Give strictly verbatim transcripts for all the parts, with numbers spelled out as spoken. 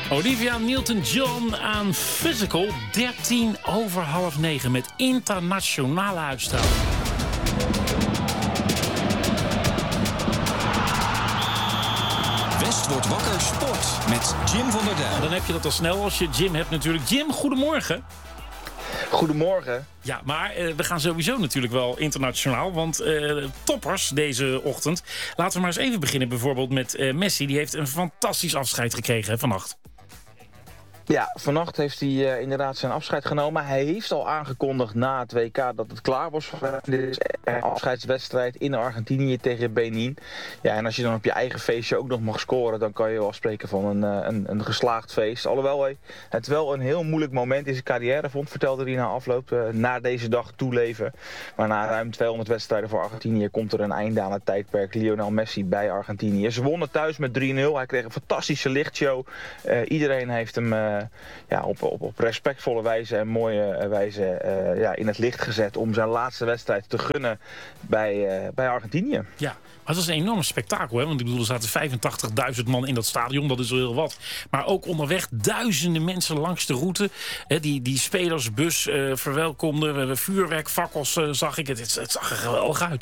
Olivia Newton-John aan Physical. dertien over half negen met internationale uitstraling. West wordt wakker sport met Jim van der Duin. En dan heb je dat al snel als je Jim hebt natuurlijk. Jim, goedemorgen. Goedemorgen. Ja, maar uh, we gaan sowieso natuurlijk wel internationaal. Want uh, toppers deze ochtend. Laten we maar eens even beginnen bijvoorbeeld met uh, Messi. Die heeft een fantastisch afscheid gekregen hè, vannacht. Ja, vannacht heeft hij uh, inderdaad zijn afscheid genomen. Hij heeft al aangekondigd na het W K dat het klaar was voor de afscheidswedstrijd in Argentinië tegen Benin. Ja, en als je dan op je eigen feestje ook nog mag scoren, dan kan je wel spreken van een, een, een geslaagd feest. Alhoewel hij het wel een heel moeilijk moment in zijn carrière vond, vertelde hij na afloop, uh, na deze dag toeleven. Maar na ruim tweehonderd wedstrijden voor Argentinië komt er een einde aan het tijdperk Lionel Messi bij Argentinië. Ze wonnen thuis met drie nul. Hij kreeg een fantastische lichtshow. Uh, iedereen heeft hem uh, ja, op, op, op respectvolle wijze en mooie wijze uh, ja, in het licht gezet om zijn laatste wedstrijd te gunnen bij, uh, bij Argentinië. Ja, maar dat is een enorm spektakel. Hè? Want ik bedoel, er zaten vijfentachtigduizend man in dat stadion. Dat is wel heel wat. Maar ook onderweg duizenden mensen langs de route. Hè, die, die spelersbus uh, verwelkomden. Vuurwerk, fakkels uh, zag ik. Het, het zag er geweldig uit.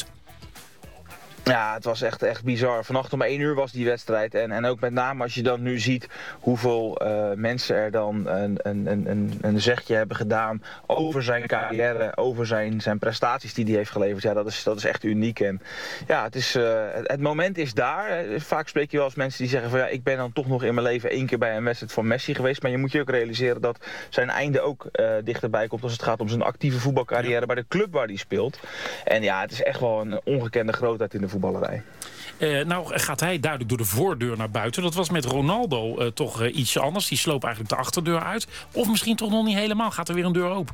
Ja, het was echt, echt bizar. Vannacht om één uur was die wedstrijd. En, en ook met name als je dan nu ziet hoeveel uh, mensen er dan een, een, een, een zegje hebben gedaan over zijn carrière, over zijn, zijn prestaties die hij heeft geleverd. Ja, dat is, dat is echt uniek. En ja, het, is, uh, het, het moment is daar. Vaak spreek je wel eens mensen die zeggen van ja, ik ben dan toch nog in mijn leven één keer bij een wedstrijd van Messi geweest. Maar je moet je ook realiseren dat zijn einde ook uh, dichterbij komt als het gaat om zijn actieve voetbalcarrière bij de club waar hij speelt. En ja, het is echt wel een ongekende grootheid in de voetbal. Uh, nou gaat hij duidelijk door de voordeur naar buiten. Dat was met Ronaldo uh, toch uh, ietsje anders. Die sloop eigenlijk de achterdeur uit. Of misschien toch nog niet helemaal. Gaat er weer een deur open?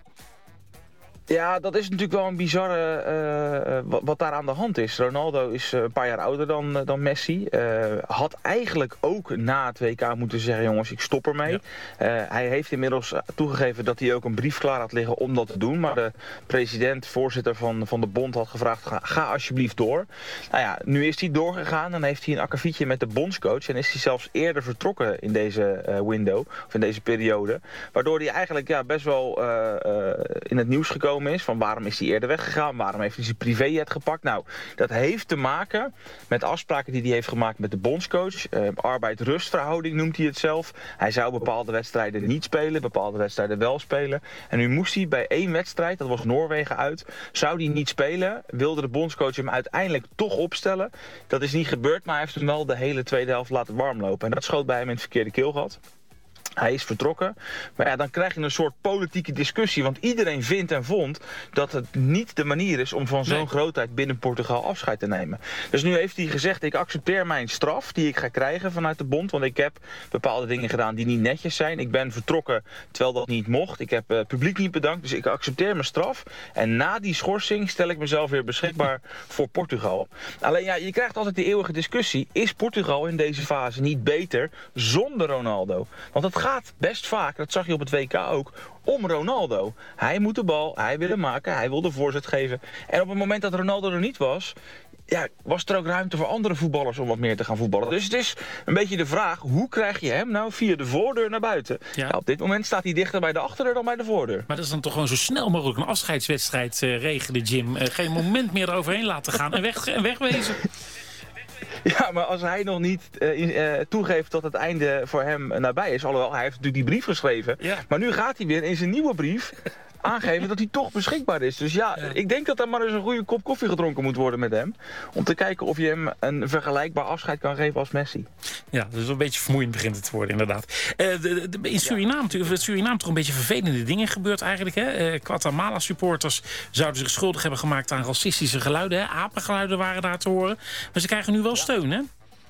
Ja, dat is natuurlijk wel een bizarre uh, wat, wat daar aan de hand is. Ronaldo is uh, een paar jaar ouder dan, uh, dan Messi. Uh, had eigenlijk ook na het W K moeten zeggen, jongens, ik stop ermee. Ja. Uh, hij heeft inmiddels toegegeven dat hij ook een brief klaar had liggen om dat te doen. Maar de president, voorzitter van, van de bond had gevraagd, ga, ga alsjeblieft door. Nou ja, nu is hij doorgegaan en heeft hij een akkefietje met de bondscoach. En is hij zelfs eerder vertrokken in deze uh, window, of in deze periode. Waardoor hij eigenlijk ja, best wel uh, uh, in het nieuws gekomen is. Van waarom is hij eerder weggegaan? Waarom heeft hij zijn privéjet gepakt? Nou, dat heeft te maken met afspraken die hij heeft gemaakt met de bondscoach. Uh, arbeid-rustverhouding noemt hij het zelf. Hij zou bepaalde wedstrijden niet spelen, bepaalde wedstrijden wel spelen. En nu moest hij bij één wedstrijd, dat was Noorwegen uit, zou hij niet spelen. Wilde de bondscoach hem uiteindelijk toch opstellen. Dat is niet gebeurd, maar hij heeft hem wel de hele tweede helft laten warmlopen. En dat schoot bij hem in het verkeerde keelgat. Hij is vertrokken. Maar ja, dan krijg je een soort politieke discussie. Want iedereen vindt en vond dat het niet de manier is om van zo'n nee. grootheid binnen Portugal afscheid te nemen. Dus nu heeft hij gezegd, ik accepteer mijn straf die ik ga krijgen vanuit de bond. Want ik heb bepaalde dingen gedaan die niet netjes zijn. Ik ben vertrokken terwijl dat niet mocht. Ik heb uh, publiek niet bedankt, dus ik accepteer mijn straf. En na die schorsing stel ik mezelf weer beschikbaar voor Portugal. Alleen ja, je krijgt altijd die eeuwige discussie. Is Portugal in deze fase niet beter zonder Ronaldo? Want het gaat best vaak, dat zag je op het W K ook, om Ronaldo. Hij moet de bal, hij wil hem maken, hij wil de voorzet geven. En op het moment dat Ronaldo er niet was, ja, was er ook ruimte voor andere voetballers om wat meer te gaan voetballen. Dus het is een beetje de vraag, hoe krijg je hem nou via de voordeur naar buiten? Ja. Ja, op dit moment staat hij dichter bij de achterdeur dan bij de voordeur. Maar dat is dan toch gewoon zo snel mogelijk een afscheidswedstrijd uh, regelen, Jim. Uh, geen moment meer eroverheen laten gaan en, weg, en wegwezen. Ja, maar als hij nog niet uh, uh, toegeeft dat het einde voor hem nabij is. Alhoewel, hij heeft natuurlijk die brief geschreven. Ja. Maar nu gaat hij weer in zijn nieuwe brief aangeven dat hij toch beschikbaar is. Dus ja, ja, ik denk dat er maar eens een goede kop koffie gedronken moet worden met hem. Om te kijken of je hem een vergelijkbaar afscheid kan geven als Messi. Ja, dus een beetje vermoeiend begint het te worden inderdaad. Uh, de, de, in Suriname, ja. in Suriname toch een beetje vervelende dingen gebeurd eigenlijk. Hè? Uh, Guatemala supporters zouden zich schuldig hebben gemaakt aan racistische geluiden. Hè? Apengeluiden waren daar te horen. Maar ze krijgen nu wel steun, hè?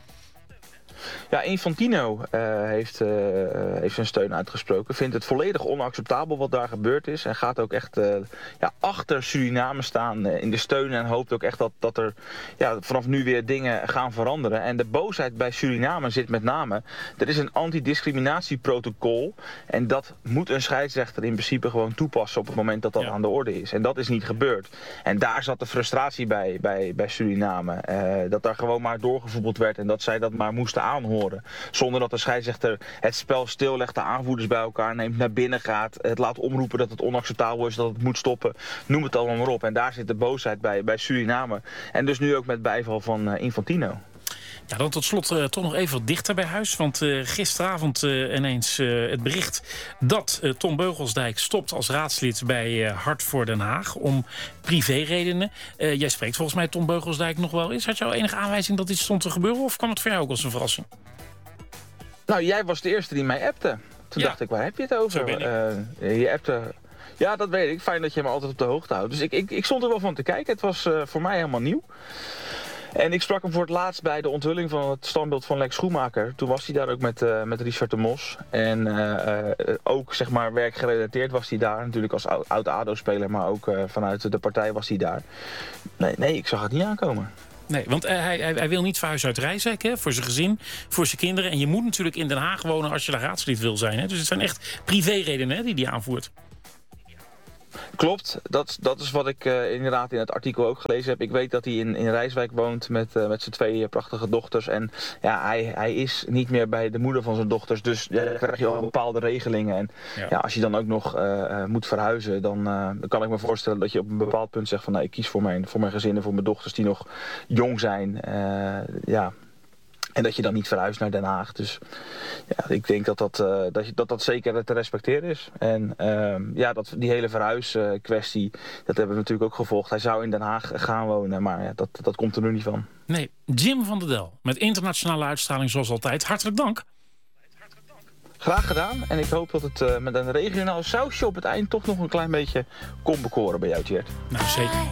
Ja, Infantino uh, heeft, uh, heeft zijn steun uitgesproken. Vindt het volledig onacceptabel wat daar gebeurd is. En gaat ook echt uh, ja, achter Suriname staan uh, in de steun. En hoopt ook echt dat, dat er ja, vanaf nu weer dingen gaan veranderen. En de boosheid bij Suriname zit met name. Er is een antidiscriminatieprotocol. En dat moet een scheidsrechter in principe gewoon toepassen op het moment dat dat ja. aan de orde is. En dat is niet gebeurd. En daar zat de frustratie bij, bij, bij Suriname. Uh, dat daar gewoon maar doorgevoetbald werd en dat zij dat maar moesten aanhoren. Zonder dat de scheidsrechter het spel stillegt, de aanvoerders bij elkaar neemt, naar binnen gaat. Het laat omroepen dat het onacceptabel is, dat het moet stoppen. Noem het allemaal maar op. En daar zit de boosheid bij, bij Suriname. En dus nu ook met bijval van uh, Infantino. Ja, dan tot slot uh, toch nog even wat dichter bij huis. Want uh, gisteravond uh, ineens uh, het bericht dat uh, Tom Beugelsdijk stopt als raadslid bij uh, Hart voor Den Haag om privéredenen. Uh, jij spreekt volgens mij Tom Beugelsdijk nog wel eens. Had je al enige aanwijzing dat dit stond te gebeuren of kwam het voor jou ook als een verrassing? Nou, jij was de eerste die mij appte. Toen ja. dacht ik, waar heb je het over? Zo ben ik. Uh, je appte... Ja, dat weet ik. Fijn dat je me altijd op de hoogte houdt. Dus ik, ik, ik stond er wel van te kijken. Het was uh, voor mij helemaal nieuw. En ik sprak hem voor het laatst bij de onthulling van het standbeeld van Lex Schoenmaker. Toen was hij daar ook met, uh, met Richard de Mos. En uh, uh, ook zeg maar werkgerelateerd was hij daar. Natuurlijk als oud-A D O-speler, maar ook uh, vanuit de partij was hij daar. Nee, nee, ik zag het niet aankomen. Nee, want uh, hij, hij, hij wil niet verhuizen uit Rijswijk, hè, voor zijn gezin, voor zijn kinderen. En je moet natuurlijk in Den Haag wonen als je daar raadslid wil zijn. Hè. Dus het zijn echt privéredenen hè, die hij aanvoert. Klopt, dat, dat is wat ik uh, inderdaad in het artikel ook gelezen heb. Ik weet dat hij in, in Rijswijk woont met, uh, met zijn twee uh, prachtige dochters. En ja, hij, hij is niet meer bij de moeder van zijn dochters. Dus ja, dan krijg je al bepaalde regelingen. En ja. Ja, als je dan ook nog uh, uh, moet verhuizen, dan, uh, dan kan ik me voorstellen dat je op een bepaald punt zegt van nou, ik kies voor mijn, voor mijn gezin en voor mijn dochters die nog jong zijn. Uh, ja. En dat je dan niet verhuist naar Den Haag. Dus ja, ik denk dat dat, uh, dat, dat, dat zeker te respecteren is. En uh, ja, dat, die hele verhuiskwestie, uh, dat hebben we natuurlijk ook gevolgd. Hij zou in Den Haag gaan wonen, maar ja, dat, dat komt er nu niet van. Nee, Jim van der Del, met internationale uitstraling zoals altijd. Hartelijk dank. Graag gedaan. En ik hoop dat het uh, met een regionaal sausje op het eind toch nog een klein beetje kon bekoren bij jou, Tjerd. Nou, zeker.